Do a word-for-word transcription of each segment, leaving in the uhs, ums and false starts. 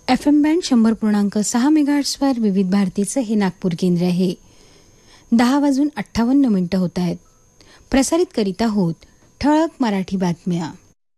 F M band शंभर पूर्णांक सहा मेगाहर्ट्झवर विविध भारतीचं हे नागपूर केंद्र आहे. दहा वाजून अठ्ठावन्न मिनिटं होत आहेत. प्रसारित करीत आहोत ठळक मराठी बातम्या.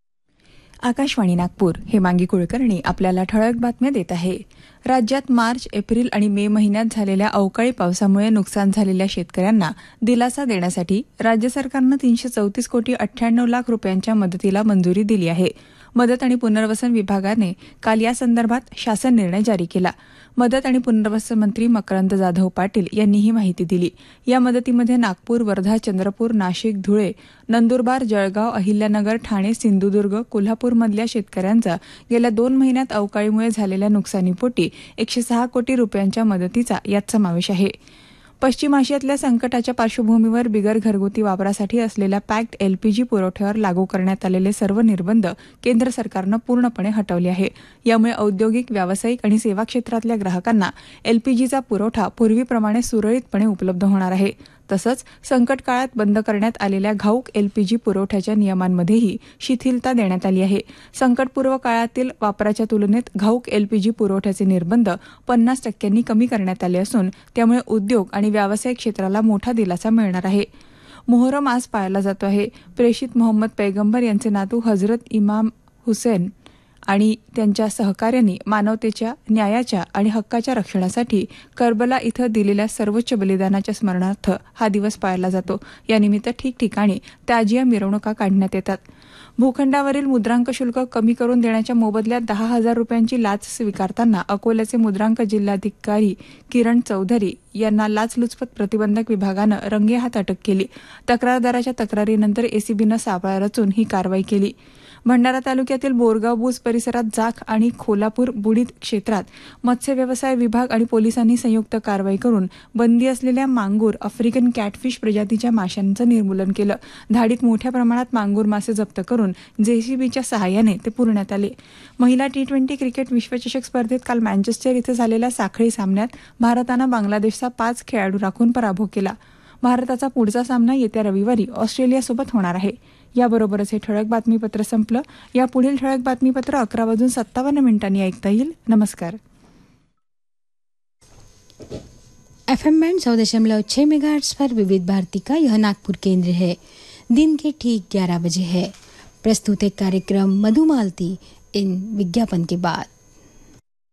आकाशवाणी नागपूर. हेमांगी कुलकर्णी आपल्याला ठळक बातम्या देत आहे. राज्यात मार्च, एप्रिल आणि मे महिन्यात झालेल्या अवकाळी पावसामुळे नुकसान झालेल्या शेतकऱ्यांना दिलासा देण्यासाठी राज्य सरकारनं तीनशे चौतीस कोटी अठ्ठ्याण्णव लाख रुपयांच्या मदतीला मंजुरी दिली आहे. मदत आणि पुनर्वसन विभागाने काल या संदर्भात शासन निर्णय जारी केला. मदत आणि पुनर्वसन मंत्री मकरंद जाधव पाटील यांनी ही माहिती दिली. या मदतीमध्ये नागपूर, वर्धा, चंद्रपूर, नाशिक, धुळे, नंदुरबार, जळगाव, अहिल्यानगर, ठाणे, सिंधुदुर्ग, कोल्हापूरमधल्या शेतकऱ्यांचा गेल्या दोन महिन्यात अवकाळीमुळे झालेल्या नुकसानीपोटी एकशे सहा कोटी रुपयांच्या मदतीचा यात समावेश आहे. पश्चिम आशियातल्या संकटाच्या पार्श्वभूमीवर बिगर घरगुती वापरासाठी असलेल्या पॅक्ड एलपीजी पुरवठ्यावर लागू करण्यात आलेले सर्व निर्बंध केंद्र सरकारनं पूर्णपणे हटवले आहे. यामुळे औद्योगिक, व्यावसायिक आणि सेवा क्षेत्रातल्या ग्राहकांना एलपीजीचा पुरवठा पूर्वीप्रमाणे सुरळीतपणे उपलब्ध होणार आहे. तसंच संकट काळात बंद करण्यात आलेल्या घाऊक एलपीजी पुरवठ्याच्या नियमांमध्येही शिथिलता देण्यात आली आहे. संकटपूर्व काळातील वापराच्या तुलनेत घाऊक एलपीजी पुरवठ्याचे निर्बंध पन्नास टक्क्यांनी कमी करण्यात आले असून त्यामुळे उद्योग आणि व्यावसायिक क्षेत्राला मोठा दिलासा मिळणार आहे. मोहरम आज पाळला जातो आहे. प्रेषित मोहम्मद पैगंबर यांचे नातू हजरत इमाम हुसेन आणि त्यांच्या सहकाऱ्यांनी मानवतेच्या, न्यायाच्या आणि हक्काच्या रक्षणासाठी करबला इथं दिलेल्या सर्वोच्च बलिदानाच्या स्मरणार्थ हा दिवस पाळला जातो. यानिमित्त ठिकठिकाणी ताजिया मिरवणुका काढण्यात येतात. भूखंडावरील मुद्रांक शुल्क कमी करून देण्याच्या मोबदल्यात दहा हजार रुपयांची लाच स्वीकारताना अकोल्याचे मुद्रांक जिल्हाधिकारी किरण चौधरी यांना लाचलुचपत प्रतिबंधक विभागानं रंगेहात अटक केली. तक्रारदाराच्या तक्रारीनंतर एसीबीनं सापळा रचून ही कारवाई केली. भंडारा तालुक्यातील बोरगाव बुज परिसरात जाख आणि खोलापूर बुडीत क्षेत्रात मत्स्य व्यवसाय विभाग आणि पोलिसांनी संयुक्त कारवाई करून बंदी असलेल्या मांगूर, आफ्रिकन कॅटफिश प्रजातीच्या माशांचं निर्मूलन केलं. धाडीत मोठ्या प्रमाणात मांगूर मासे जप्त करून जेसीबीच्या सहाय्याने ते पुरण्यात आले. महिला टी ट्वेंटी क्रिकेट विश्वचषक स्पर्धेत काल मँचेस्टर इथं झालेल्या साखळी सामन्यात भारतानं बांगलादेशचा पाच खेळाडू राखून पराभव केला. भारताचा पुढचा सामना येत्या रविवारी ऑस्ट्रेलियासोबत होणार आहे. याबरोबरच हे ठळक बातमीपत्र संपलं. या पुढील ठळक बातमीपत्र अकरा वाजून सत्तावन्न मिनिटांनी ऐकता येईल. नमस्कार. एफ एम बैंड सौ दशमलव छह मेगाहर्ट्ज पर विविध भारती का यह नागपुर केंद्र है. दिन के ठीक ग्यारह बजे है. प्रस्तुत है कार्यक्रम मधुमालती इन विज्ञापन के बाद.